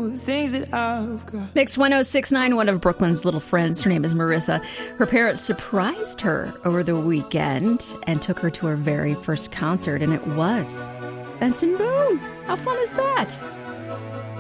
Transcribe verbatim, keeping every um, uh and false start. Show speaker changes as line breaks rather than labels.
know the things that I've got.
Mix one oh six point nine, one of Brooklyn's little friends. Her name is Marissa. Her parents surprised her over the weekend and took her to her very first concert, and it was Benson Boone. How fun is that?